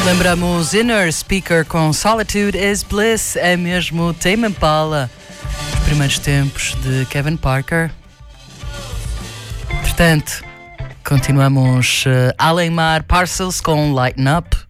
Lembramos Inner Speaker com Solitude is Bliss, é mesmo Tame Impala, os primeiros tempos de Kevin Parker. Portanto, continuamos Além Mar Parcels com Lighten Up.